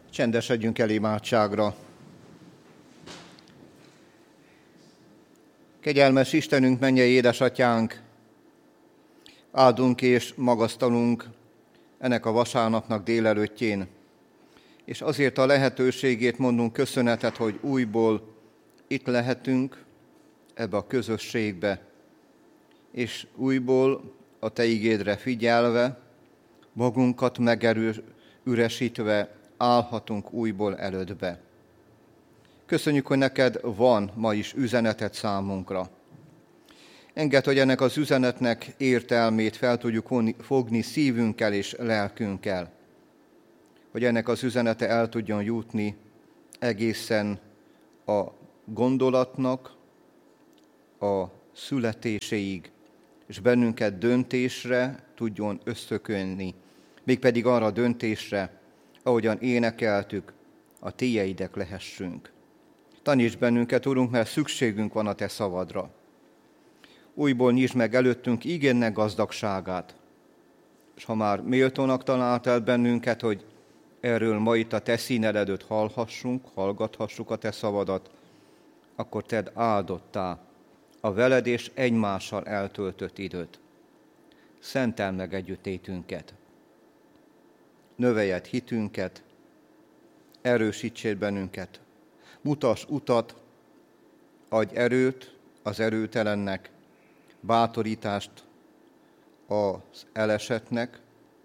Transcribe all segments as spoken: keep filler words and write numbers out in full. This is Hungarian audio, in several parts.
Csendesedjünk el imádságra. Kegyelmes Istenünk, mennyei édesatyánk, áldunk és magasztalunk ennek a vasárnapnak délelőttjén, és azért a lehetőségét mondunk köszönetet, hogy újból itt lehetünk ebbe a közösségbe, és újból a Te igédre figyelve, magunkat megerősítve állhatunk újból elődbe. Köszönjük, hogy neked van ma is üzeneted számunkra. Engedd, hogy ennek az üzenetnek értelmét fel tudjuk fogni szívünkkel és lelkünkkel, hogy ennek az üzenete el tudjon jutni egészen a gondolatnak a születéséig, és bennünket döntésre tudjon ösztökölni, mégpedig arra a döntésre, ahogyan énekeltük, a Tiédek lehessünk. Taníts bennünket, Urunk, mert szükségünk van a Te szavadra. Újból nyisd meg előttünk igénnek gazdagságát, és ha már méltónak találtál bennünket, hogy erről ma itt a Te színed előtt hallhassunk, hallgathassuk a Te szavadat, akkor Tedd áldottá a veled és egymással eltöltött időt. Szentel meg együttétünket, növeljed hitünket, erősítsél bennünket, mutass utat, adj erőt az erőtelennek, bátorítást az elesettnek,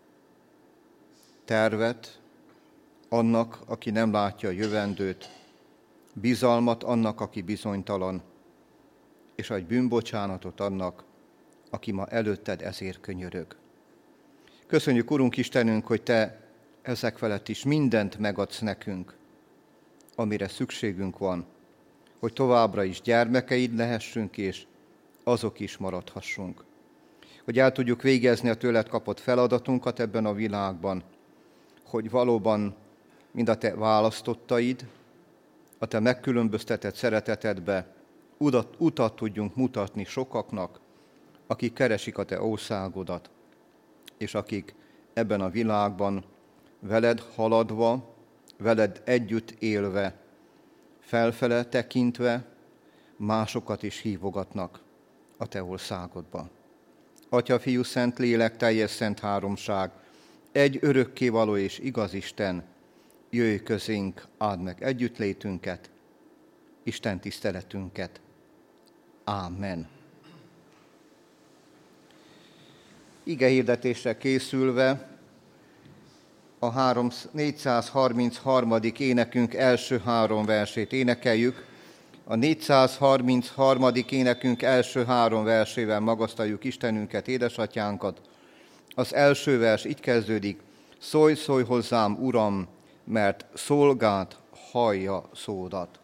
tervet annak, aki nem látja a jövendőt, bizalmat annak, aki bizonytalan, és adj bűnbocsánatot annak, aki ma előtted ezért könyörög. Köszönjük, Urunk Istenünk, hogy Te ezek felett is mindent megadsz nekünk, amire szükségünk van, hogy továbbra is gyermekeid lehessünk, és azok is maradhassunk. Hogy el tudjuk végezni a tőled kapott feladatunkat ebben a világban, hogy valóban mind a Te választottaid, a Te megkülönböztetett szeretetedbe utat, utat tudjunk mutatni sokaknak, akik keresik a Te országodat, és akik ebben a világban veled haladva, veled együtt élve, felfele tekintve másokat is hívogatnak a Te országodba. Atya, Fiú, Szent Lélek, teljes szent háromság, egy örökkévaló és igaz Isten, jöjj közénk, áld meg együttlétünket, Isten tiszteletünket. Ámen. Ige hirdetésre készülve a négyszázharmincharmadik énekünk első három versét énekeljük. A négyszázharmincharmadik énekünk első három versével magasztaljuk Istenünket, édesatyánkat. Az első vers így kezdődik: Szólj, szólj hozzám, Uram, mert szolgád hallja szódat.